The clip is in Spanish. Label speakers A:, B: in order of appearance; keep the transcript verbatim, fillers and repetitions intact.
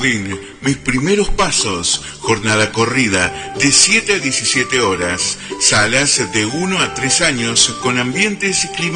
A: Jardín, mis primeros pasos, jornada corrida de siete a diecisiete horas, salas de uno a tres años con ambientes climáticos.